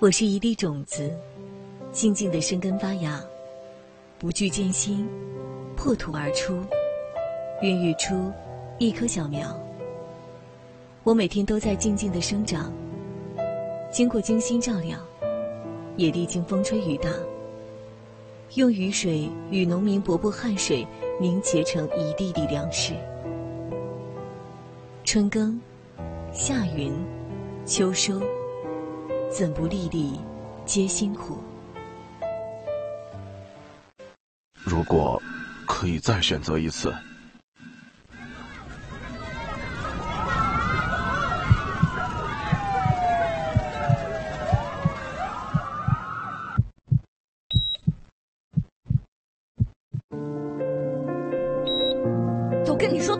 我是一粒种子，静静地生根发芽，不惧艰辛，破土而出，孕育出一棵小苗。我每天都在静静地生长，经过精心照料，也历经风吹雨打，用雨水与农民伯伯汗水凝结成一粒粒粮食。春耕，夏耘，秋收，怎不粒粒皆辛苦？ 如果可以再选择一次，